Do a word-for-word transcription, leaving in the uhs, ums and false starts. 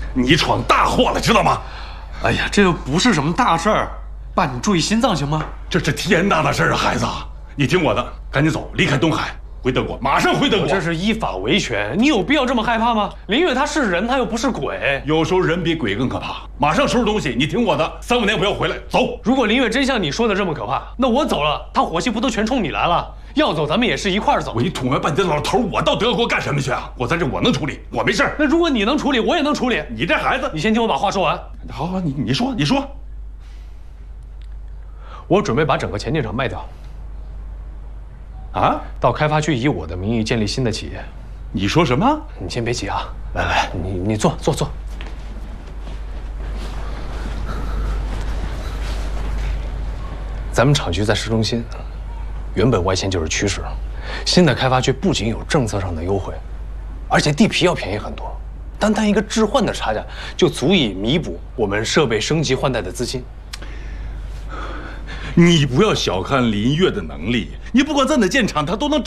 你闯大祸了，知道吗？ 哎呀，这又不是什么大事儿，爸，你注意心脏行吗？ 这是天大的事儿啊，孩子！你听我的，赶紧走，离开东海，回德国，马上回德国。 这是依法维权，你有必要这么害怕吗？林月他是人，他又不是鬼。 有时候人比鬼更可怕。马上收拾东西，你听我的，三五年不要回来，走。 如果林月真像你说的这么可怕，那我走了，他火气不都全冲你来了？要走，咱们也是一块儿走。 我一捅完半天老头，我到德国干什么去啊？我在这我能处理，我没事。 那如果你能处理，我也能处理。 你这孩子， 你先听我把话说完。 好好，你你说你说。 我准备把整个前进厂卖掉。 啊， 到开发区以我的名义建立新的企业。 你说什么？ 你先别急啊，来来，你你坐坐坐。咱们厂区在市中心，原本外迁就是趋势。新的开发区不仅有政策上的优惠，而且地皮要便宜很多，单单一个置换的差价就足以弥补我们设备升级换代的资金。 你不要小看林月的能力，你不管在哪建厂，他都能。